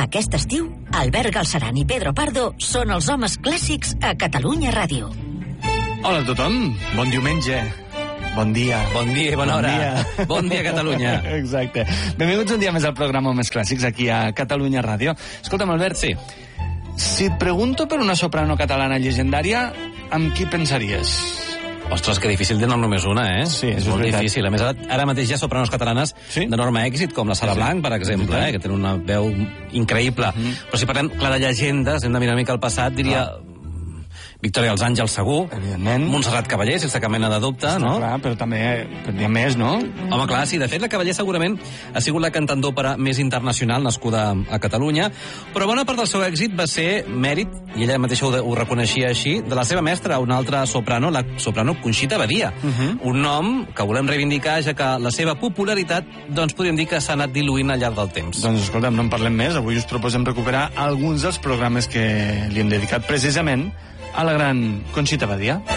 Aquest estiu, Albert Galceran i Pedro Pardo són els homes clàssics a Catalunya Ràdio. Hola a tothom, bon diumenge. Bon dia. Bon dia i bona hora. Bon dia, Catalunya. Exacte. Benvinguts un dia més al programa Homes Clàssics, aquí a Catalunya Ràdio. Escolta'm, Albert, sí. Si et pregunto per una soprano catalana llegendària, amb qui pensaries? Ostres, que difícil de només una, eh? Sí, és molt difícil. A més, ara mateix hi ha sopranos catalanes d'enorme èxit, com la Sara Blanc, per exemple, que tenen una veu increïble. Però si parlem, clar, de llegendes, hem de mirar una mica al passat, diria... Victòria dels Àngels, segur. Evidentment. Montserrat Cavaller, sense cap mena de dubte, no? Clar, però també hi ha més, no? Home, clar, sí. De fet, la Cavaller segurament ha sigut la cantant d'òpera més internacional nascuda a Catalunya, però bona part del seu èxit va ser mèrit, i ella mateixa ho reconeixia així, de la seva mestra, una altra soprano, la soprano Conxita Badia. Un nom que volem reivindicar, ja que la seva popularitat, doncs podríem dir que s'ha anat diluint al llarg del temps. Doncs escolta'm, no en parlem més. Avui us proposem recuperar alguns dels programes que li hem dedicat precisament a la gran Conxita Badia.